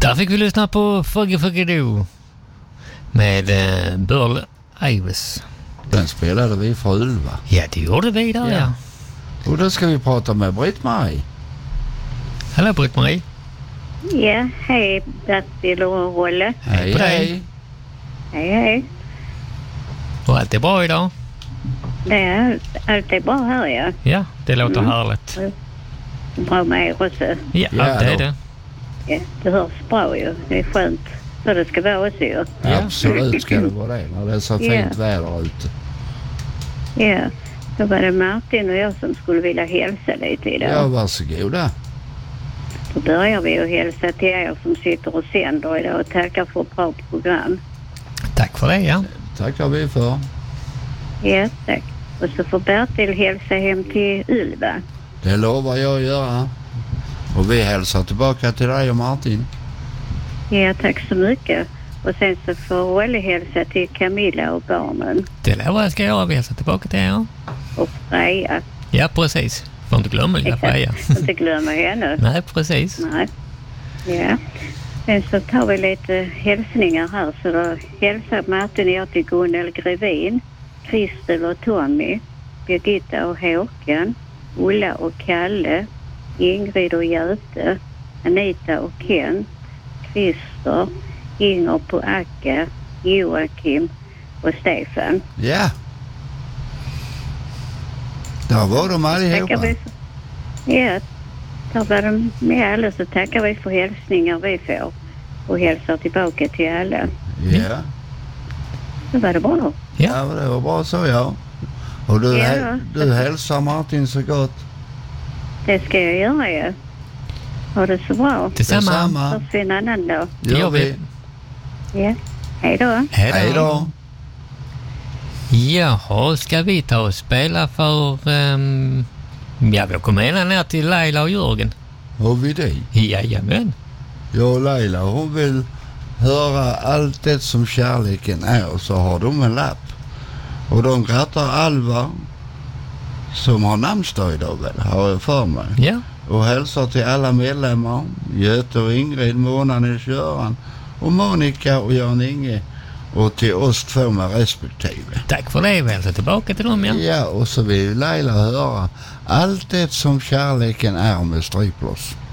Där fick vi lyssna på Fuggy med Burl Ives. Den spelade vi för Ulva. Ja, det gjorde vi där, ja. Och då ska vi prata med Britt-Marie. Hallå Britt-Marie. Ja, hej Bertil och Rolle. Hej, på dig. hej. Hej, hej. Och allt är bra idag? Det är alltid bra här, ja. Ja, det låter härligt. Bra med er också. Ja, Ja, det är då. det. Ja, det hörs bra ju. Det är skönt. Så det ska vara också ju. Ja. Absolut ska det vara det när det är så fint väder ute. Ja, då var det Martin och jag som skulle vilja hälsa lite idag. Ja, varsågoda. Då börjar vi att hälsa till er som sitter och sänder idag och tackar för ett bra program. Tack för det, ja. Tackar vi för. Ja, tack. Och så får Bertil hälsa hem till Ulva. Det lovar jag att göra. Och vi hälsar tillbaka till dig och Martin. Ja, tack så mycket. Och sen så får Olle hälsa till Camilla och barnen. Det lovar jag ska göra. Vi hälsar tillbaka till er. Och Freja. Ja, precis. Får inte glömma lilla Freja. Inte glömma henne. Nej, precis. Nej. Ja. Sen så tar vi lite hälsningar här. Så då hälsar Martin och jag till Gunnel Grevin, Kristel och Tommy, Birgitta och Håkan, Ulla och Kalle, Ingrid och Göte, Anita och Ken, Christer, Inger på Akka, Joakim och Stefan. Ja. Där var de Tackar allihopa. vi för, ja, där var de med alla, så tackar vi för hälsningar vi får och hälsar tillbaka till alla. Ja. Så var det bra då. Ja, men det var bra så, ja. Och du, Ja. du hälsar Martin så gott. Det ska jag göra, ja. Ha det så bra. Detsamma. Hörs vi en annan dag. Det gör vi. Ja, hej då. Hej då. Jaha, ska vi ta och spela för... ja, vi kommer ända ner till Laila och Jörgen. Har vi det? Jajamän. Jag och Laila, hon vill höra allt det som kärleken är, och så har de en lapp. Och de grattar Alva, som har namnsdag idag väl, har jag för mig. Ja. Och hälsar till alla medlemmar, Göte och Ingrid, Mona, Nils-Göran och Monica och Jan-Inge, och till oss två med respektive. Tack för det. Vi hälsar tillbaka till dem, ja. Ja, och så vill Laila höra allt det som kärleken är med Stryplås.